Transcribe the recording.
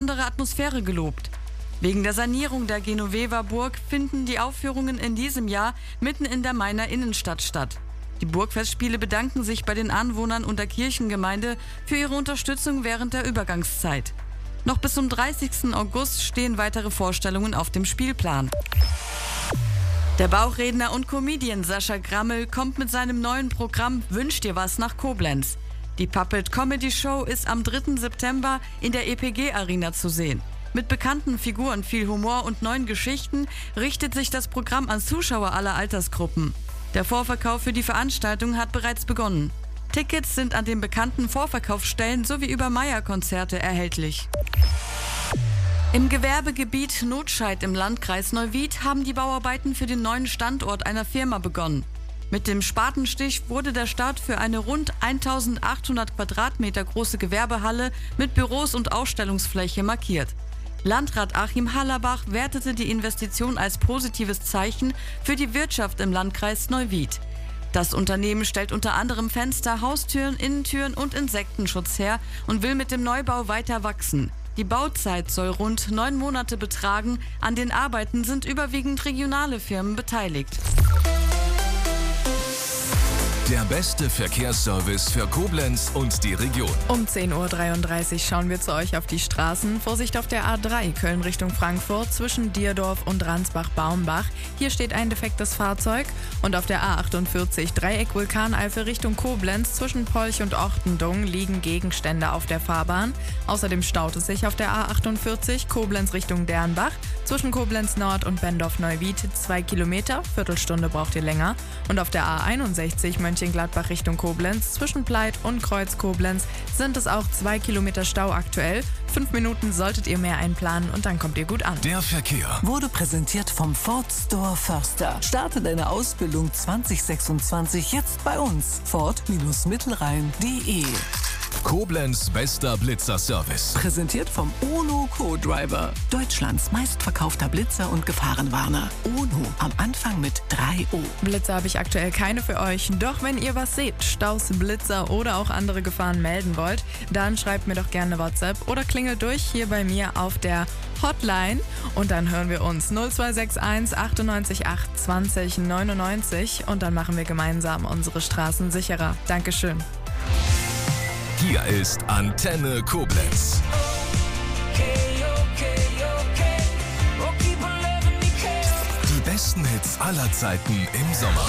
besondere Atmosphäre gelobt. Wegen der Sanierung der Genoveva-Burg finden die Aufführungen in diesem Jahr mitten in der Mainer Innenstadt statt. Die Burgfestspiele bedanken sich bei den Anwohnern und der Kirchengemeinde für ihre Unterstützung während der Übergangszeit. Noch bis zum 30. August stehen weitere Vorstellungen auf dem Spielplan. Der Bauchredner und Comedian Sascha Grammel kommt mit seinem neuen Programm Wünsch dir was nach Koblenz. Die Puppet Comedy Show ist am 3. September in der EPG Arena zu sehen. Mit bekannten Figuren, viel Humor und neuen Geschichten richtet sich das Programm an Zuschauer aller Altersgruppen. Der Vorverkauf für die Veranstaltung hat bereits begonnen. Tickets sind an den bekannten Vorverkaufsstellen sowie über Meier-Konzerte erhältlich. Im Gewerbegebiet Notscheid im Landkreis Neuwied haben die Bauarbeiten für den neuen Standort einer Firma begonnen. Mit dem Spatenstich wurde der Start für eine rund 1800 Quadratmeter große Gewerbehalle mit Büros und Ausstellungsfläche markiert. Landrat Achim Hallerbach wertete die Investition als positives Zeichen für die Wirtschaft im Landkreis Neuwied. Das Unternehmen stellt unter anderem Fenster, Haustüren, Innentüren und Insektenschutz her und will mit dem Neubau weiter wachsen. Die Bauzeit soll rund 9 Monate betragen. An den Arbeiten sind überwiegend regionale Firmen beteiligt. Der beste Verkehrsservice für Koblenz und die Region. Um 10.33 Uhr schauen wir zu euch auf die Straßen. Vorsicht auf der A3 Köln Richtung Frankfurt zwischen Dierdorf und Ransbach-Baumbach. Hier steht ein defektes Fahrzeug. Und auf der A48 Dreieck Vulkaneifel Richtung Koblenz zwischen Polch und Ortendung liegen Gegenstände auf der Fahrbahn. Außerdem staut es sich auf der A48 Koblenz Richtung Dernbach zwischen Koblenz Nord und Bendorf-Neuwied 2 Kilometer. Viertelstunde braucht ihr länger. Und auf der A61 Mönchengladbach Richtung Koblenz zwischen Pleit und Kreuz Koblenz sind es auch 2 Kilometer Stau aktuell. 5 Minuten solltet ihr mehr einplanen und dann kommt ihr gut an. Der Verkehr wurde präsentiert vom Ford Store Förster. Starte deine Ausbildung 2026 jetzt bei uns. Ford-Mittelrhein.de. Koblenz bester Blitzer-Service. Präsentiert vom Ono Co-Driver. Deutschlands meistverkaufter Blitzer und Gefahrenwarner. Ono, am Anfang mit 3 O. Blitzer habe ich aktuell keine für euch. Doch wenn ihr was seht, Staus, Blitzer oder auch andere Gefahren melden wollt, dann schreibt mir doch gerne WhatsApp oder klingelt durch hier bei mir auf der Hotline. Und dann hören wir uns 0261 98 8 20 99 und dann machen wir gemeinsam unsere Straßen sicherer. Dankeschön. Hier ist Antenne Koblenz. Die besten Hits aller Zeiten im Sommer.